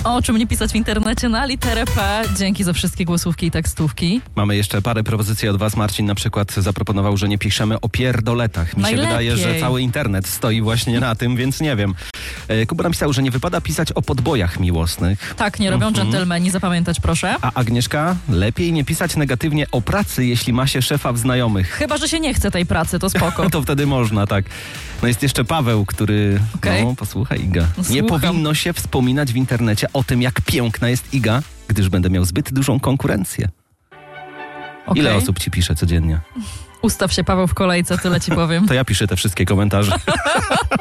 O czym nie pisać w internecie na literę P. Dzięki za wszystkie głosówki i tekstówki. Mamy jeszcze parę propozycji od was. Marcin na przykład zaproponował, że nie piszemy o pierdoletach. Mi się wydaje, że cały internet stoi właśnie na tym, więc nie wiem. Kuba napisał, że nie wypada pisać o podbojach miłosnych. Tak, nie robią dżentelmeni, zapamiętać proszę. A Agnieszka, lepiej nie pisać negatywnie o pracy, jeśli ma się szefa w znajomych. Chyba że się nie chce tej pracy, to spoko. To wtedy można, tak. No jest jeszcze Paweł, który... Okay. No, posłuchaj Iga. Słucham. Nie powinno się wspominać w internecie o tym, jak piękna jest Iga, gdyż będę miał zbyt dużą konkurencję. Okay. Ile osób ci pisze codziennie? Ustaw się, Paweł, w kolejce, tyle ci powiem. To ja piszę te wszystkie komentarze.